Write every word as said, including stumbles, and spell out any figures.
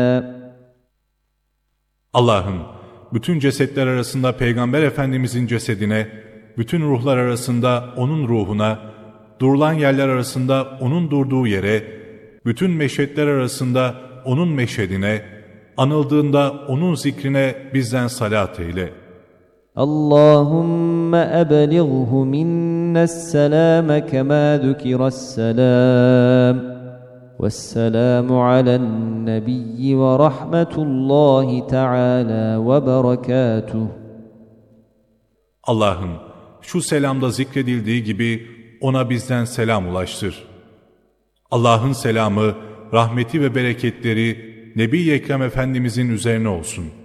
Allah'ım, bütün cesetler arasında Peygamber Efendimizin cesedine, bütün ruhlar arasında O'nun ruhuna, durulan yerler arasında O'nun durduğu yere, bütün meşhedler arasında O'nun meşhedine, anıldığında O'nun zikrine bizden salat eyle. Allahümme eblighu minnesselâme kemâ zükirasselâm. Vesselamu alen nebiyyi ve rahmetullahi teâlâ ve berekâtuh. Allah'ım, şu selamda zikredildiği gibi ona bizden selam ulaştır. Allah'ın selamı, rahmeti ve bereketleri Nebi-i Ekrem Efendimizin üzerine olsun.